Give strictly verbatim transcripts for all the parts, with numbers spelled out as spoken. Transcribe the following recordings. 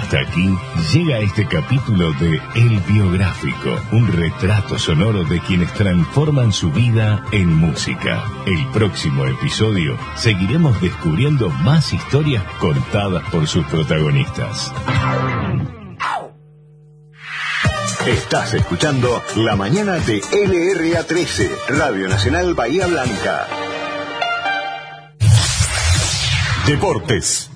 Hasta aquí llega este capítulo de El Biográfico, un retrato sonoro de quienes transforman su vida en música. El próximo episodio seguiremos descubriendo más historias contadas por sus protagonistas. Estás escuchando La Mañana de L R A trece, Radio Nacional Bahía Blanca. Deportes.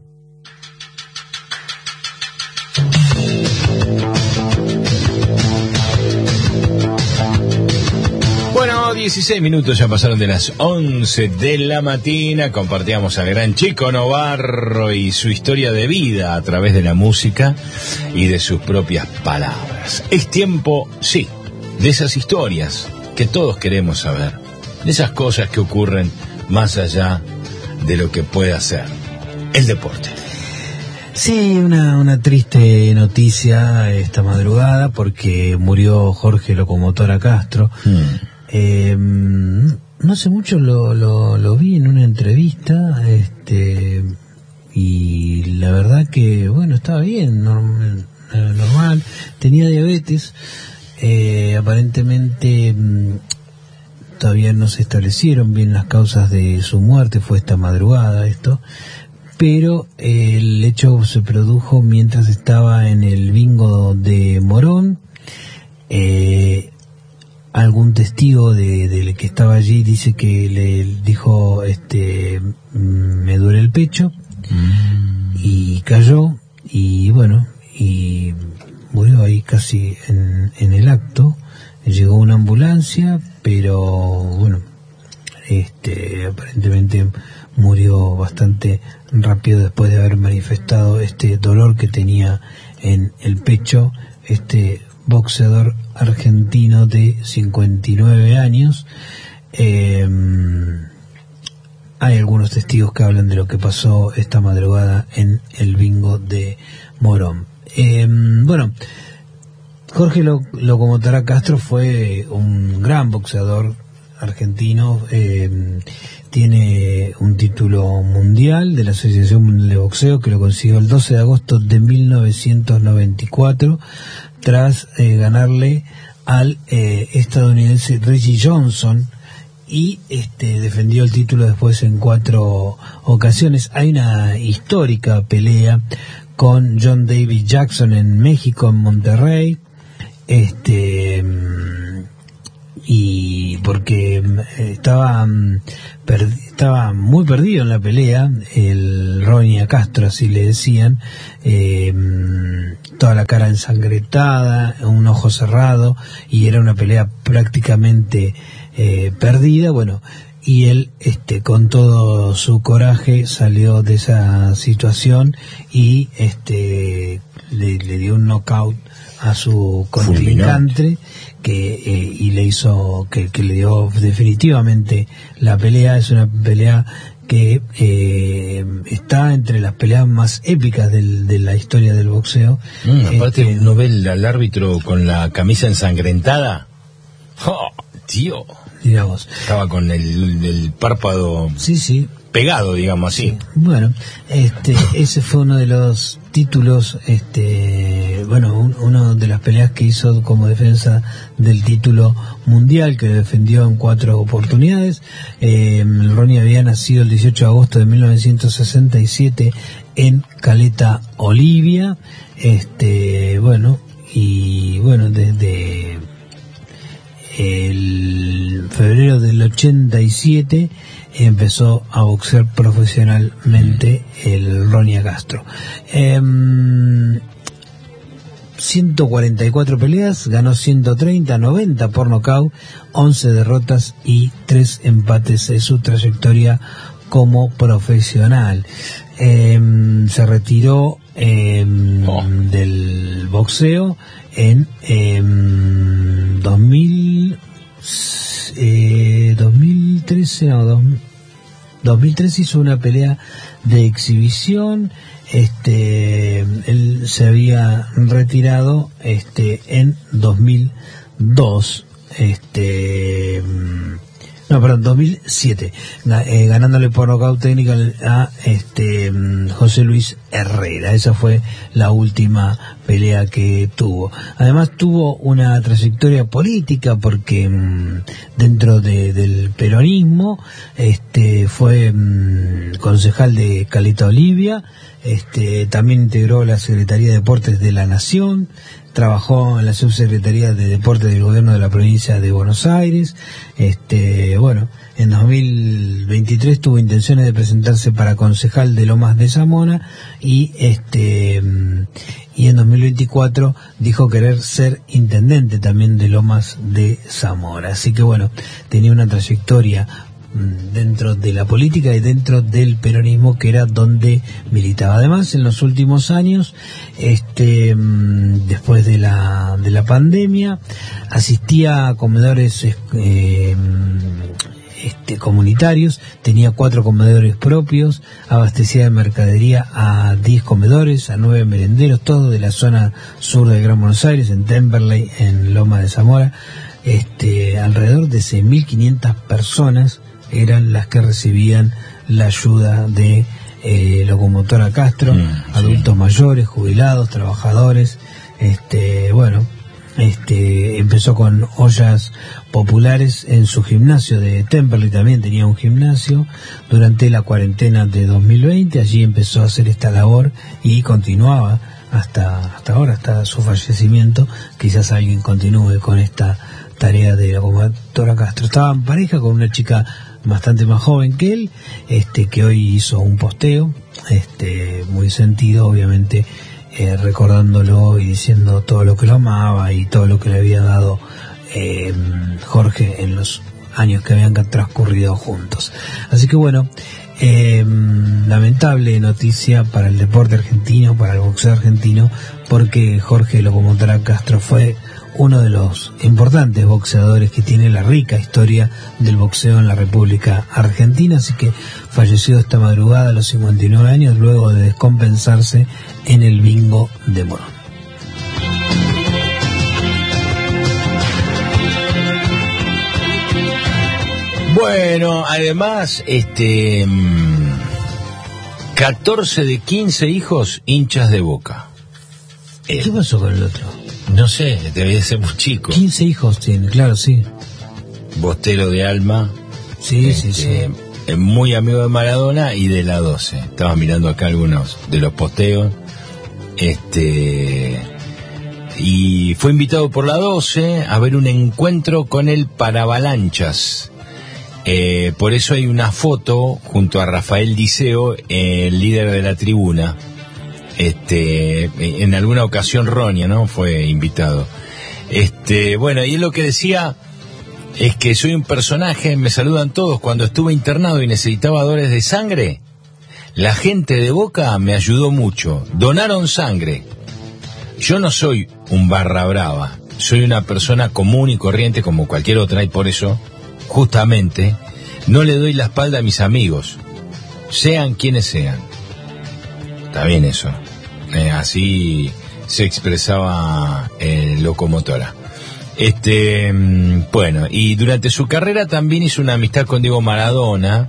Bueno, dieciséis minutos ya pasaron de las once de la mañana. Compartíamos al gran Chico Novarro y su historia de vida a través de la música y de sus propias palabras. Es tiempo, sí, de esas historias que todos queremos saber, de esas cosas que ocurren más allá de lo que pueda ser el deporte. Sí, una, una triste noticia esta madrugada porque murió Jorge Locomotora Castro. Hmm. Eh, no hace mucho lo, lo, lo vi en una entrevista, este, y la verdad que, bueno, estaba bien, normal, normal. Tenía diabetes, eh, aparentemente todavía no se establecieron bien las causas de su muerte, fue esta madrugada esto, pero eh, el hecho se produjo mientras estaba en el bingo de Morón. eh, Algún testigo de, de que estaba allí dice que le dijo, este, me duele el pecho, mm. y cayó, y bueno, y murió ahí casi en, en el acto. Llegó una ambulancia, pero bueno, este, aparentemente murió bastante rápido después de haber manifestado este dolor que tenía en el pecho, este boxeador argentino de cincuenta y nueve años. Eh, hay algunos testigos que hablan de lo que pasó esta madrugada en el bingo de Morón. Eh, bueno, Jorge Locomotora Castro fue un gran boxeador argentino. Eh, tiene un título mundial de la Asociación Mundial de Boxeo que lo consiguió el doce de agosto de mil novecientos noventa y cuatro tras eh, ganarle al eh, estadounidense Reggie Johnson, y este defendió el título después en cuatro ocasiones. Hay una histórica pelea con John David Jackson en México, en Monterrey, este y porque estaba per, estaba muy perdido en la pelea el Ronnie Castro, así le decían, eh, toda la cara ensangrentada, un ojo cerrado, y era una pelea prácticamente eh, perdida. Bueno, y él este con todo su coraje salió de esa situación y este le, le dio un knockout a su contrincante que eh, y le hizo que, que le dio definitivamente la pelea. Es una pelea que eh, está entre las peleas más épicas del, de la historia del boxeo. Mm, aparte, este, uno ve al árbitro con la camisa ensangrentada. ¡Oh, tío! Digamos, estaba con el, el párpado sí, sí. pegado, digamos así. Sí. Bueno, este, ese fue uno de los títulos, este, bueno, un, uno de las peleas que hizo como defensa del título mundial, que defendió en cuatro oportunidades. Eh, Ronnie había nacido el dieciocho de agosto de mil novecientos sesenta y siete en Caleta, Olivia. Este, bueno, y bueno, desde el febrero del ochenta y siete empezó a boxear profesionalmente el Ronnie Castro. Eh, ciento cuarenta y cuatro peleas, ganó ciento treinta, noventa por nocaut, once derrotas y tres empates en su trayectoria como profesional. Eh, se retiró eh, oh. del boxeo en eh, dos mil, eh, dos mil trece, no, dos, dos mil trece hizo una pelea de exhibición. Este, él se había retirado este en dos mil dos, este, no, perdón, dos mil siete, eh, ganándole por nocaut técnico a este José Luis Herrera. Esa fue la última pelea que tuvo. Además tuvo una trayectoria política porque mmm, dentro de, del peronismo este fue mmm, concejal de Caleta Olivia, este también integró la Secretaría de Deportes de la Nación, trabajó en la Subsecretaría de Deportes del Gobierno de la Provincia de Buenos Aires. Este bueno, en dos mil veintitrés tuvo intenciones de presentarse para concejal de Lomas de Zamora y este y en dos mil veinticuatro dijo querer ser intendente también de Lomas de Zamora. Así que bueno, tenía una trayectoria dentro de la política y dentro del peronismo, que era donde militaba. Además, en los últimos años, este después de la de la pandemia, asistía a comedores eh, este comunitarios, tenía cuatro comedores propios, abastecía de mercadería a diez comedores, a nueve merenderos, todos de la zona sur del Gran Buenos Aires, en Temperley, en Loma de Zamora. Este alrededor de seis mil quinientas personas eran las que recibían la ayuda de eh, Locomotora Castro, mm, adultos sí. mayores, jubilados, trabajadores. Este, bueno, este empezó con ollas populares en su gimnasio de Temperley, también tenía un gimnasio. Durante la cuarentena de dos mil veinte allí empezó a hacer esta labor y continuaba hasta hasta ahora, hasta su fallecimiento. Quizás alguien continúe con esta tarea de Locomotora Castro. Estaba en pareja con una chica bastante más joven que él, este que hoy hizo un posteo este muy sentido, obviamente eh, recordándolo y diciendo todo lo que lo amaba y todo lo que le había dado eh, Jorge en los años que habían transcurrido juntos. Así que bueno, eh, lamentable noticia para el deporte argentino, para el boxeo argentino, porque Jorge Locomotora Castro fue uno de los importantes boxeadores que tiene la rica historia del boxeo en la República Argentina. Así que falleció esta madrugada a los cincuenta y nueve años, luego de descompensarse en el bingo de Morón. Bueno, además, este catorce de quince hijos hinchas de Boca. ¿Qué eh, pasó con el otro? No sé, debía ser muy chico. quince hijos tiene, claro, sí. Bostero de alma. Sí, este, sí, sí. Muy amigo de Maradona y de la doce. Estaba mirando acá algunos de los posteos. Este. Y fue invitado por la doce a ver un encuentro con el Paravalanchas. Eh, por eso hay una foto junto a Rafael Diceo, eh, el líder de la tribuna. Este, en alguna ocasión Ronia, ¿no? Fue invitado. Este, bueno, y él lo que decía es que soy un personaje, me saludan todos. Cuando estuve internado y necesitaba dólares de sangre, la gente de Boca me ayudó mucho. Donaron sangre. Yo no soy un barra brava, soy una persona común y corriente como cualquier otra, y por eso, justamente, no le doy la espalda a mis amigos, sean quienes sean. Está bien eso. Eh, así se expresaba eh, Locomotora. Este, bueno, y durante su carrera también hizo una amistad con Diego Maradona,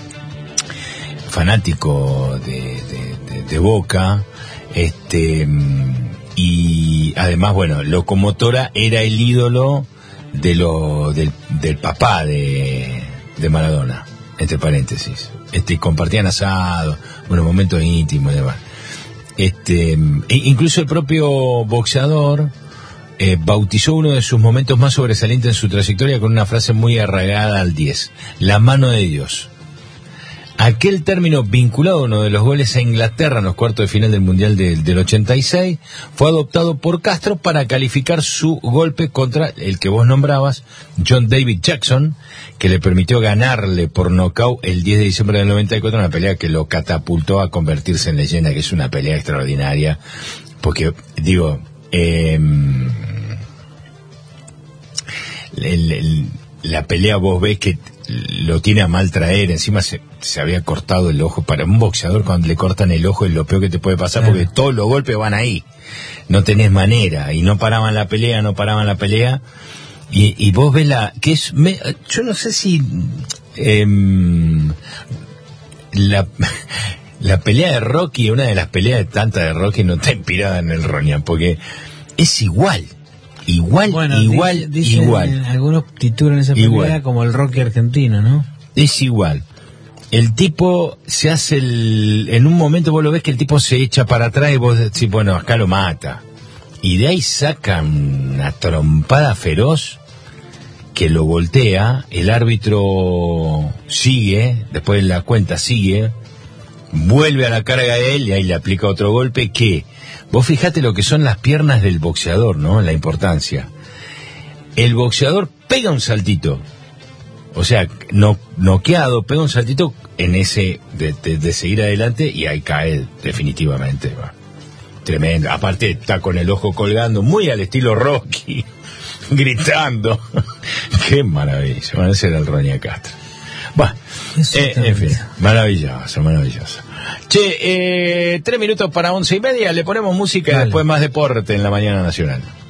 fanático de, de, de, de Boca. Este, y además, bueno, Locomotora era el ídolo de lo del, del papá de, de Maradona, entre paréntesis. Este, compartían asado, unos momentos íntimos y demás. Este, incluso el propio boxeador eh, bautizó uno de sus momentos más sobresalientes en su trayectoria con una frase muy arraigada al diez: la mano de Dios. Aquel término, vinculado a uno de los goles a Inglaterra en los cuartos de final del Mundial del, del ochenta y seis, fue adoptado por Castro para calificar su golpe contra el que vos nombrabas, John David Jackson, que le permitió ganarle por nocaut el diez de diciembre del noventa y cuatro, una pelea que lo catapultó a convertirse en leyenda, que es una pelea extraordinaria, porque, digo, eh, el, el, la pelea vos ves que lo tiene a mal traer, encima se, se había cortado el ojo. Para un boxeador, cuando le cortan el ojo es lo peor que te puede pasar, porque todos los golpes van ahí, no tenés manera, y no paraban la pelea, no paraban la pelea, y, y vos ves la, que es, me, yo no sé si eh, la La pelea de Rocky, una de las peleas de tantas de Rocky no está inspirada en el Roña, porque es igual. Igual, bueno, igual, dice, igual. Algunos titulan esa pelea igual. Como el Rocky argentino, ¿no? Es igual. El tipo se hace el... En un momento vos lo ves que el tipo se echa para atrás y vos decís, bueno, acá lo mata. Y de ahí saca una trompada feroz que lo voltea, el árbitro sigue, después de la cuenta sigue, vuelve a la carga de él y ahí le aplica otro golpe que... Vos fijate lo que son las piernas del boxeador, ¿no? La importancia. El boxeador pega un saltito. O sea, no, noqueado, pega un saltito en ese de, de, de seguir adelante y ahí cae definitivamente. Va. Tremendo. Aparte está con el ojo colgando, muy al estilo Rocky, gritando. Qué maravilla. Van a ser el Roña Castro. Bueno, eh, en fin, maravilloso, maravilloso. Che, eh, tres minutos para once y media, le ponemos música. Dale. Y después más deporte en la mañana nacional.